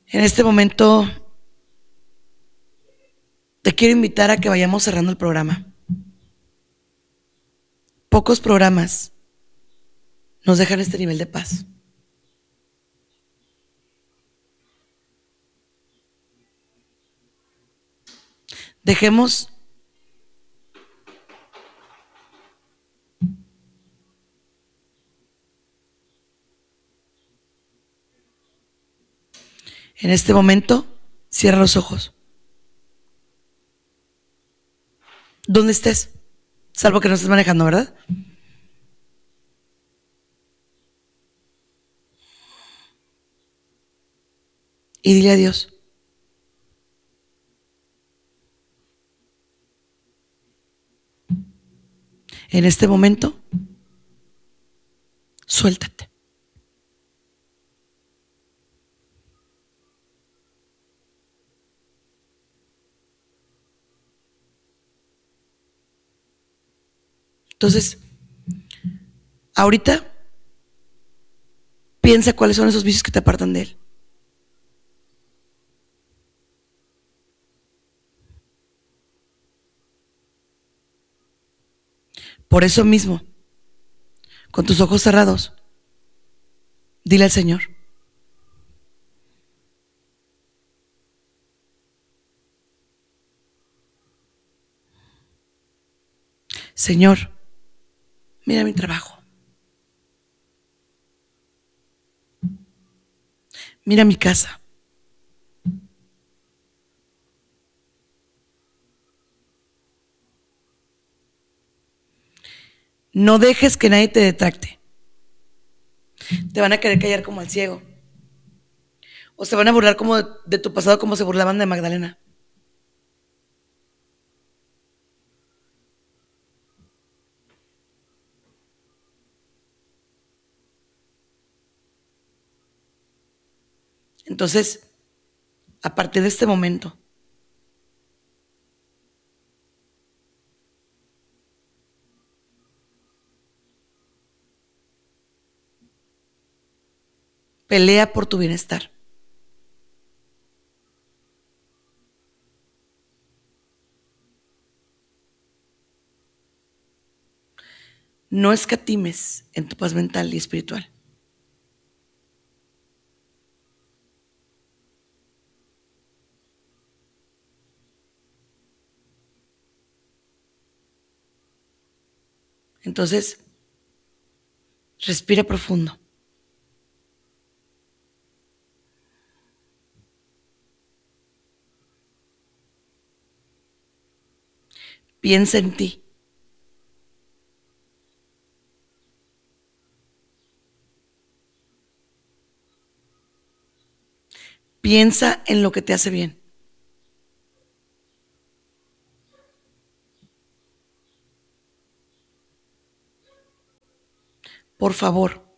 En este momento te quiero invitar a que vayamos cerrando el programa. Pocos programas nos dejan este nivel de paz. Dejemos en este momento, cierra los ojos. ¿Dónde estés? Salvo que no estés manejando, ¿verdad? Y dile adiós. En este momento, suéltate. Entonces, ahorita piensa cuáles son esos vicios que te apartan de él. Por eso mismo, con tus ojos cerrados, dile al Señor: Señor, mira mi trabajo, mira mi casa, no dejes que nadie te detracte. Te van a querer callar como al ciego, o se van a burlar como de tu pasado, como se burlaban de Magdalena. Entonces, a partir de este momento, pelea por tu bienestar. No escatimes en tu paz mental y espiritual. Entonces, respira profundo. Piensa en ti. Piensa en lo que te hace bien. Por favor,